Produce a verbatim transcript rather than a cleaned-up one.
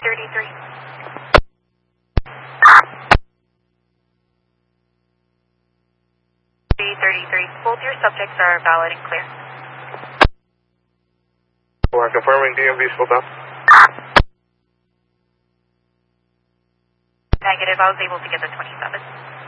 thirty-three. thirty-three. Both your subjects are valid and clear. We're confirming D M V still down. Negative. I was able to get the twenty-seven.